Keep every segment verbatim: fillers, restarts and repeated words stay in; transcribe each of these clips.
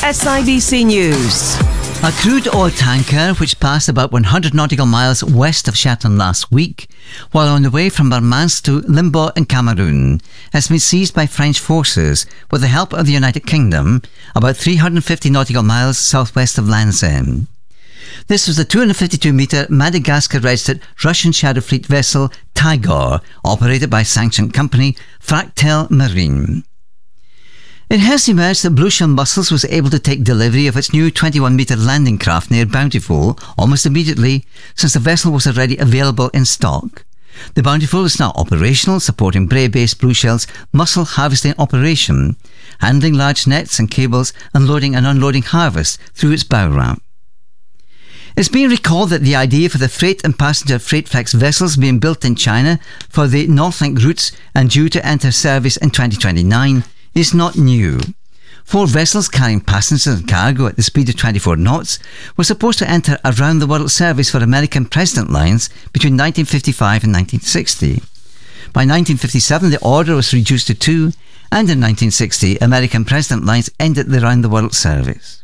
S I B C News. A crude oil tanker, which passed about one hundred nautical miles west of Shetland last week, while on the way from Murmansk to Limbo in Cameroon, has been seized by French forces with the help of the United Kingdom, about three hundred fifty nautical miles southwest of Lanzem. This was the two hundred fifty-two metre Madagascar-registered Russian Shadow Fleet vessel Tigor, operated by sanctioned company Fractel Marine. It has emerged that Blue Shell Mussels was able to take delivery of its new twenty-one metre landing craft near Bountiful almost immediately, since the vessel was already available in stock. The Bountiful is now operational, supporting Bray-based Blue Shell's mussel harvesting operation, handling large nets and cables and loading and unloading harvest through its bow ramp. It's been recalled that the idea for the freight and passenger freight flex vessels being built in China for the Northlink routes and due to enter service in twenty twenty-nine is not new. Four vessels carrying passengers and cargo at the speed of twenty-four knots were supposed to enter a round-the-world service for American President Lines between nineteen fifty-five and nineteen sixty. By nineteen fifty-seven, the order was reduced to two, and in nineteen sixty, American President Lines ended the round-the-world service.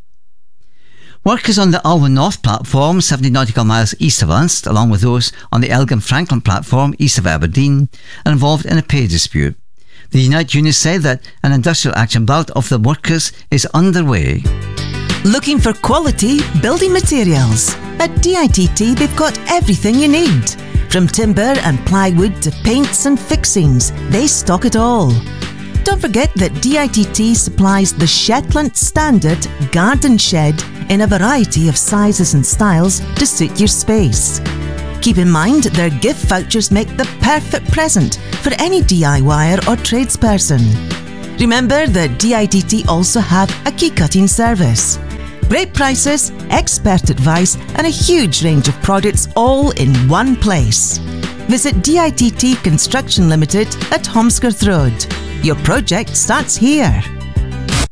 Workers on the Alwyn North platform, seventy nautical miles east of Unst, along with those on the Elgin Franklin platform east of Aberdeen, are involved in a pay dispute. The Unite Union said that an industrial action ballot of the workers is underway. Looking for quality building materials? At D I T T, they've got everything you need. From timber and plywood to paints and fixings, they stock it all. Don't forget that D I T T supplies the Shetland Standard Garden Shed in a variety of sizes and styles to suit your space. Keep in mind their gift vouchers make the perfect present for any DIYer or tradesperson. Remember that D I T T also have a key cutting service. Great prices, expert advice and a huge range of products all in one place. Visit D I T T Construction Limited at Holmesworth Road. Your project starts here.